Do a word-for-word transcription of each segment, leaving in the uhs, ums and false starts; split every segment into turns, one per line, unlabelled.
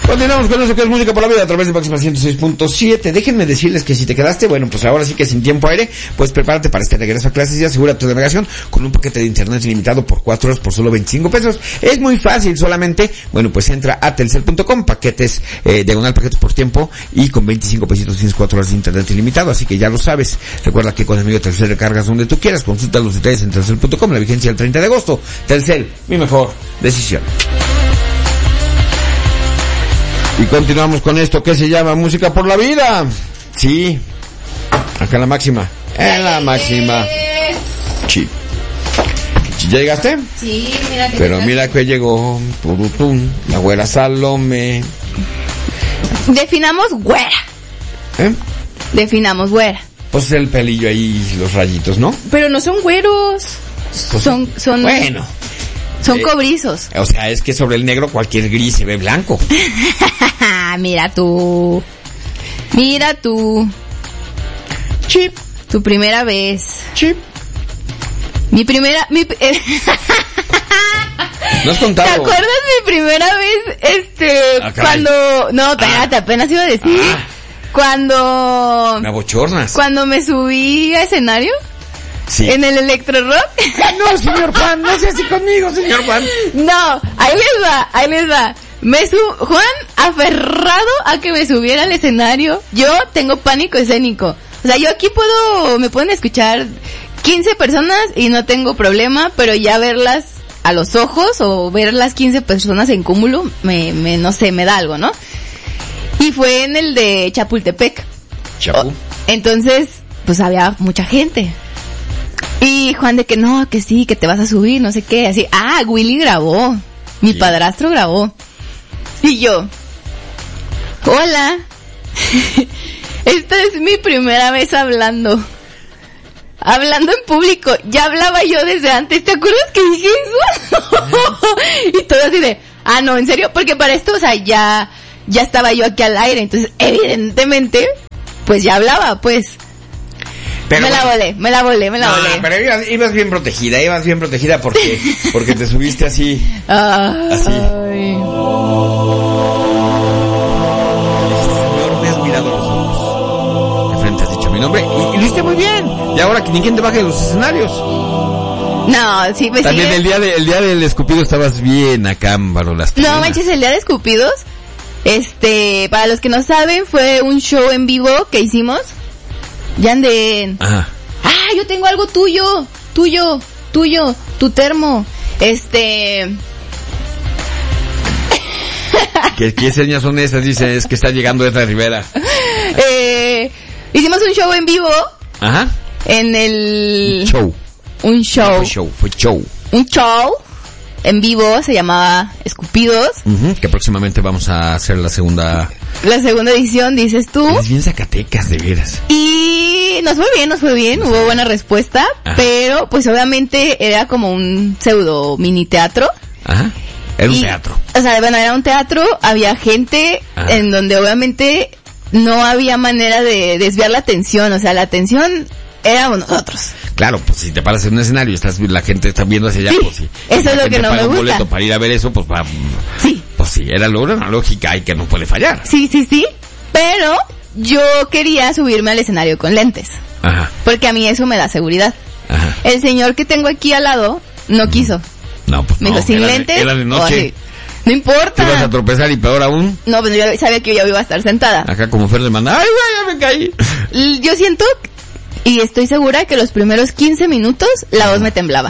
Continuamos con eso que es Música por la Vida a través de Máxima ciento seis punto siete. Déjenme decirles que si te quedaste, bueno, pues ahora sí que sin tiempo aire, pues prepárate para este regreso a clases y asegura tu navegación con un paquete de internet ilimitado por cuatro horas por solo veinticinco pesos. Es muy fácil, solamente, bueno, pues entra a telcel punto com, paquetes, eh, diagonal paquetes por tiempo, y con veinticinco pesitos tienes cuatro horas de internet ilimitado, así que ya lo sabes. Recuerda que con el amigo Telcel recargas donde tú quieras, consulta los detalles en telcel punto com, la vigencia del treinta de agosto. Telcel, mi mejor decisión. Y continuamos con esto que se llama Música por la Vida. Sí, acá en la máxima, en la máxima. Sí. ¿Ya llegaste?
Sí, mira que
Pero mira que llegó Purutum, la güera Salome.
Definamos güera.
¿Eh?
Definamos güera.
Pues el pelillo ahí, los rayitos, ¿no?
Pero no son güeros.
Pues,
son, son.
Bueno.
Son
eh,
cobrizos.
O sea, es que sobre el negro cualquier gris se ve blanco.
Mira tú. Mira tú.
Chip.
Tu primera vez.
Chip.
Mi primera... Mi, eh,
¿No has contado?
¿Te acuerdas mi primera vez? Este...
Ah,
cuando... No, espérate, ah. apenas iba a decir. Ah. Cuando...
Me abochornas.
Cuando me subí a escenario.
Sí.
En el Electro Rock.
No, señor Juan, no sea así conmigo, señor Juan.
No, ahí les va, ahí les va. Me su Juan, aferrado a que me subiera al escenario. Yo tengo pánico escénico. O sea, yo aquí puedo, me pueden escuchar quince personas y no tengo problema, pero ya verlas a los ojos o ver las quince personas en cúmulo, me, me, no sé, me da algo, ¿no? Y fue en el de Chapultepec.
Chapu.
Entonces, pues había mucha gente. Y Juan de que no, que sí, que te vas a subir, no sé qué, así. Ah, Willy grabó. Mi sí. padrastro grabó. Y yo, hola. Esta es mi primera vez hablando. Hablando en público. Ya hablaba yo desde antes. ¿Te acuerdas que dije eso? Y todo así de, ah, no, ¿en serio? Porque para esto, o sea, ya, ya estaba yo aquí al aire. Entonces, evidentemente, pues ya hablaba, pues. Pero me la volé, me la volé, me la no, volé.
Pero ibas, ibas bien protegida, ibas bien protegida porque, porque te subiste así.
Ay.
Así. Señor, me has mirado a los ojos. De frente has dicho mi nombre y, y lo hiciste muy bien. Y ahora que ni quien te baje de los escenarios.
No, sí, me
También sigue. el día de, el día del escupido estabas bien acá, las
No manches, el día de escupidos, este, para los que no saben, fue un show en vivo que hicimos. Yanden.
Ajá.
Ah, yo tengo algo tuyo, tuyo, tuyo, tu termo. Este...
¿Qué, qué señas son esas? Dice, es que está llegando Edna Rivera.
Eh, hicimos un show en vivo.
Ajá.
En el...
Un show.
Un show.
No fue show, fue show.
Un show en vivo, se llamaba Escupidos.
Uh-huh, que próximamente vamos a hacer la segunda...
La segunda edición, dices tú.
Es bien Zacatecas, de veras.
Y nos fue bien, nos fue bien, hubo buena respuesta. Ajá. Pero pues obviamente era como un pseudo mini teatro.
Ajá. Era un
y,
teatro.
O sea, bueno, era un teatro, había gente Ajá. en donde obviamente no había manera de desviar la atención, o sea, la atención éramos nosotros.
Claro, pues si te paras en un escenario y estás, la gente está viendo hacia allá,
sí,
pues sí.
Eso es lo que no me gusta.
Un boleto para ir a ver eso, pues va.
Sí.
Pues sí, era lo, una lógica y que no puede fallar.
Sí, sí, sí. Pero yo quería subirme al escenario con lentes.
Ajá.
Porque a mí eso me da seguridad.
Ajá.
El señor que tengo aquí al lado no quiso.
No, pues
me
no.
Me dijo, sin
era
lentes.
De, era de noche.
No importa.
Te vas a tropezar y peor aún.
No, pues yo sabía que yo iba a estar sentada.
Acá como Fer le manda, ay, güey, ya me caí.
Yo siento, y estoy segura que los primeros quince minutos la voz me temblaba.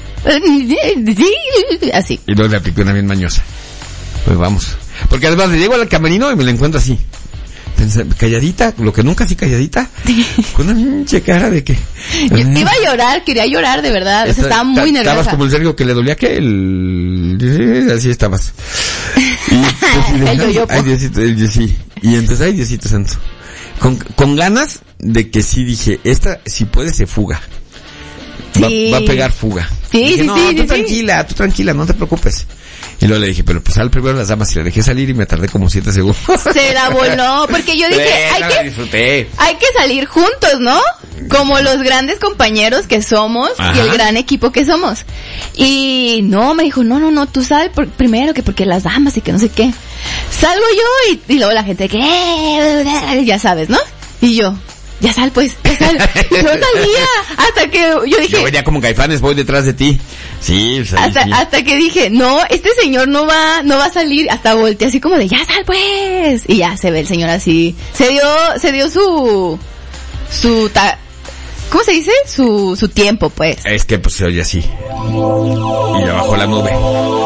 Así.
Y luego le aplicó una bien mañosa. Pues vamos. Porque además le llego al camerino y me la encuentro así. Pensé, calladita, lo que nunca así calladita. Con una pinche cara de que...
Yo iba a llorar, quería llorar de verdad. O sea, estaba muy nerviosa.
Estabas como el Sergio que le dolía que el... Así estabas. Y, pues,
el yoyopo.
Ay, Diosito, el, sí. Y entonces, ay, Diosito santo. Con, con ganas de que sí dije, esta si puede se fuga. Va,
sí.
va a pegar fuga.
Sí,
dije,
sí,
no,
sí,
tú
sí,
tranquila, sí. tú tranquila, no te preocupes. Y luego le dije, pero pues al primero las damas y la dejé salir y me tardé como siete segundos.
Se la voló, porque yo dije,
sí,
hay
no,
que,
disfruté.
hay que salir juntos, ¿no? Como los grandes compañeros que somos. Ajá. Y el gran equipo que somos. Y no, me dijo, no, no, no, tú sal por, primero que porque las damas y que no sé qué. salgo yo y, y luego la gente que, eh, ya sabes, ¿no? Y yo, ya sal pues, ya sal. Yo salía hasta que yo dije...
Yo venía como Caifanes, voy detrás de ti. Sí, o sea,
hasta,
sí.
hasta que dije, no, este señor no va, no va a salir, hasta volteé así como de, ya sal pues. Y ya se ve el señor así, se dio, se dio su, su, ta, ¿cómo se dice? Su, su tiempo pues.
Es que pues se oye así. Y ya bajó la nube.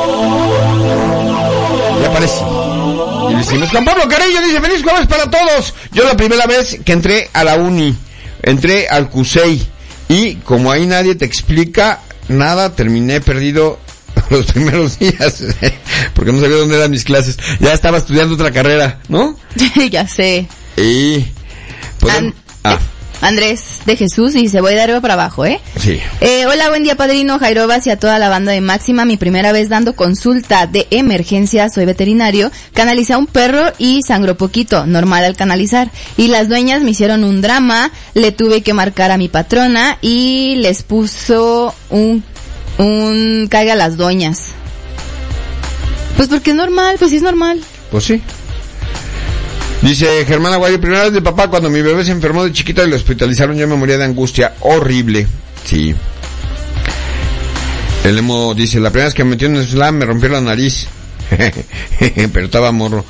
Ya aparecí. Y decimos, Juan Pablo Carrillo dice, feliz jueves para todos. Yo la primera vez que entré a la uni, entré al CUSEI, y como ahí nadie te explica nada, terminé perdido los primeros días, porque no sabía dónde eran mis clases. Ya estaba estudiando otra carrera, ¿no?
Ya sé.
Y...
An- ah. Andrés de Jesús dice, voy de arriba para abajo, ¿eh?
Sí.
Eh, hola, buen día, padrino, Jairobas y a toda la banda de Máxima. Mi primera vez dando consulta de emergencia, soy veterinario. Canalicé a un perro y sangró poquito, normal al canalizar. Y las dueñas me hicieron un drama, le tuve que marcar a mi patrona y les puso un, un caiga a las doñas. Pues porque es normal, pues sí es normal.
Pues sí. Dice Germán Aguayo, primera vez de papá cuando mi bebé se enfermó de chiquita y lo hospitalizaron, yo me moría de angustia, horrible. Sí. El emo dice, la primera vez que me metí en un slam me rompió la nariz. Pero estaba morro.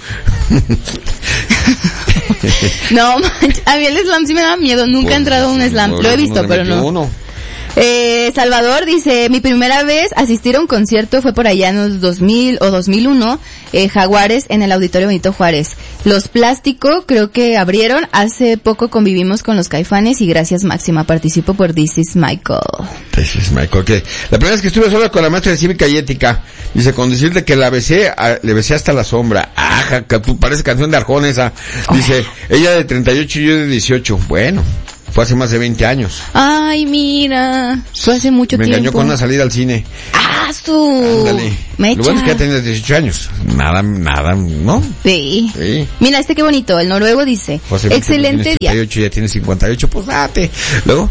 No, a mí el slam sí me da miedo, nunca pues, he entrado a un slam, lo he visto, pero no. Uno. Eh, Salvador dice, mi primera vez asistir a un concierto fue por allá en los dos mil o dos mil uno, eh, Jaguares en el Auditorio Benito Juárez. Los Plástico creo que abrieron, hace poco convivimos con los Caifanes y gracias Máxima, participo por This is Michael.
This is Michael, que la primera vez que estuve sola con la maestra de Cívica y Ética, dice, con decirte que la besé, a, le besé hasta la sombra. Ajá, que parece canción de Arjona esa. Dice, oh. Ella de treinta y ocho y yo de dieciocho. Bueno. Fue hace más de veinte años.
Ay, mira. Fue hace mucho
me
tiempo.
Me engañó con una salida al cine.
¡Ah, su!
Ándale.
Mecha.
Lo bueno es que ya tenía dieciocho años. Nada, nada, ¿no?
Sí.
Sí.
Mira, este qué bonito. El noruego dice, excelente día.
treinta y ocho, ya tiene cincuenta y ocho, pues date. Luego.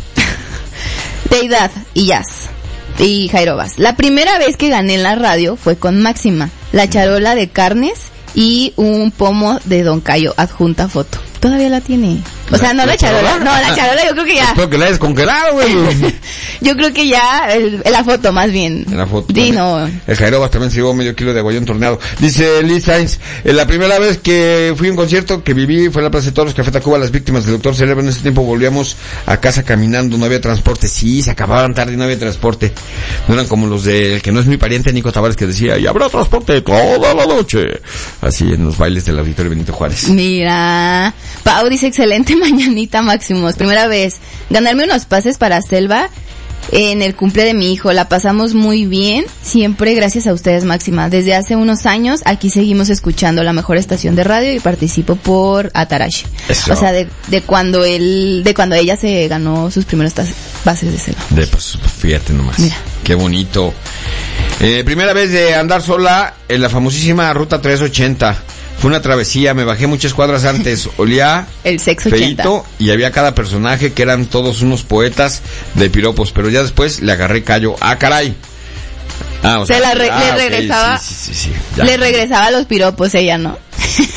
Deidad y Jazz. Y Jairobas. La primera vez que gané en la radio fue con Máxima. La charola de carnes y un pomo de Don Cayo. Adjunta foto. Todavía la tiene. O sea, no la, la charola. charola. No, la charola yo creo que ya.
Espero que la hayas congelado, güey.
Yo creo que ya, el, la foto más bien.
La foto.
Sí, no.
El Jairobas también se llevó medio kilo de aguayón torneado. Dice Liz Sainz, eh, la primera vez que fui a un concierto que viví fue en la Plaza de Toros, Café Tacuba, las víctimas del doctor Cerebro. En ese tiempo volvíamos a casa caminando, no había transporte. Sí, se acababan tarde y no había transporte. No eran como los del que no es mi pariente, Nico Tavares, que decía, y habrá transporte toda la noche. Así en los bailes del Auditorio Benito Juárez.
Mira, Pau dice, excelente mañanita, Máximos. Primera vez, ganarme unos pases para Selva en el cumple de mi hijo. La pasamos muy bien, siempre gracias a ustedes, Máxima. Desde hace unos años aquí seguimos escuchando la mejor estación de radio y participo por Atarashi. Eso. O sea, de, de cuando él, de cuando ella se ganó sus primeros tas- pases de Selva.
De, pues, fíjate nomás.
Mira.
Qué bonito. Eh, primera vez de andar sola en la famosísima Ruta trescientos ochenta. Fue una travesía, me bajé muchas cuadras antes, olía
el sexo
feíto y había cada personaje que eran todos unos poetas de piropos, pero ya después le agarré callo. ¡Ah, caray! Ah, o
Se
sea,
la re-
ah,
le
okay,
regresaba,
sí, sí, sí, sí,
le regresaba los piropos ella, ¿no?
Sí.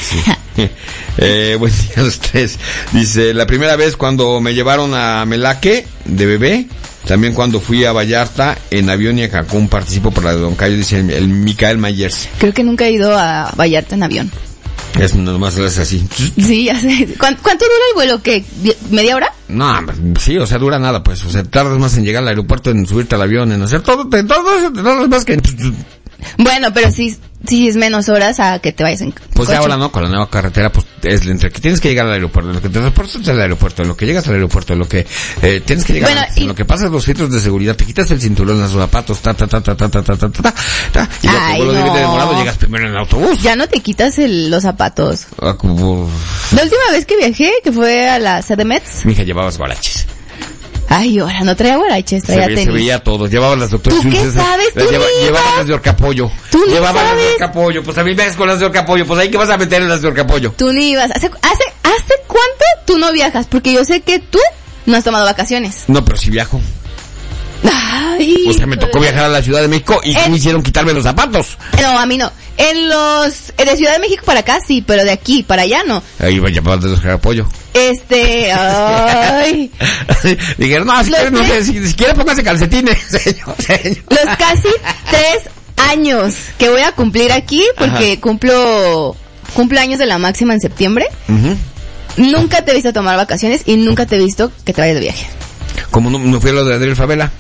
eh, buen día a los tres. Dice, la primera vez cuando me llevaron a Melaque de bebé, también cuando fui a Vallarta en avión y a Cancún, participo por la de Don Cayo, dice el, el Micael Mayers.
Creo que nunca he ido a Vallarta en avión.
Es nomás es así.
Sí, ya sé. ¿Cuánto, ¿Cuánto dura el vuelo? ¿Qué? ¿Media hora?
No, sí, o sea, dura nada, pues. O sea, tardas más en llegar al aeropuerto, en subirte al avión, en hacer todo, todo eso, te tardas más que en...
Bueno, pero sí, sí es menos horas a que te vayas en
Pues
coche.
ahora no, con la nueva carretera, pues es entre que tienes que llegar al aeropuerto, lo que te transportas al aeropuerto, lo que llegas al aeropuerto, lo que eh, tienes que llegar,
bueno,
antes, y... lo que pasas los filtros de seguridad, te quitas el cinturón, los zapatos, ta ta ta ta ta ta ta ta ta, ta y lo que vuelo no. de demorado llegas primero en el autobús.
Ya no te quitas el, los zapatos.
Ah, como...
La última vez que viajé, que fue a la C D M E T S.
Mija, llevabas guaraches.
Ay, ahora no traía guaraches, traía
se,
tenis.
Se veía todo, llevaba las doctoras.
¿Tú qué sabes? ¿Tú
lleva, llevaba las de Orcapollo.
¿Tú ni
llevaba
sabes?
las de Orcapollo, pues a mí me ves con las de Orcapollo, pues ahí que vas a meter en las de Orcapollo.
Tú ni ibas. ¿Hace, hace, ¿Hace cuánto tú no viajas? Porque yo sé que tú no has tomado vacaciones.
No, pero sí viajo.
Ay,
o sea, me tocó viajar a la Ciudad de México y
en...
me hicieron quitarme los zapatos.
No, a mí no. En los... De Ciudad de México para acá sí, pero de aquí para allá no.
Ahí va a llamar de los apoyo.
Este... Ay...
Dijeron, no, si quieres, no sé, si, si quiere póngase calcetines, señor, señor.
Los casi tres años que voy a cumplir aquí, porque Ajá. cumplo... Cumplo años de la máxima en septiembre. Uh-huh. Nunca te he visto tomar vacaciones y nunca te he visto que te vayas de viaje.
¿Cómo no, no fui a lo de Adriel Favela?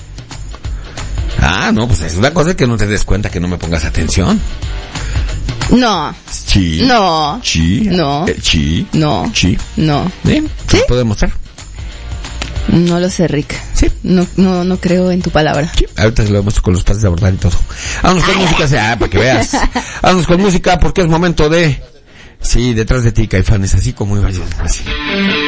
Ah, no, pues es una cosa que no te des cuenta, que no me pongas atención.
No.
Sí.
No.
Sí.
No.
Eh, sí.
No.
Sí.
No.
¿Sí? ¿Sí? ¿Puedo demostrar?
No lo sé, Rick.
Sí.
No, no, no creo en tu palabra.
Sí. Ahorita se lo demuestro con los pases de abordar y todo. Vámonos con música, sea, para que veas. Vámonos con música porque es momento de... Sí, detrás de ti, Caifanes, así como iba yo. Así.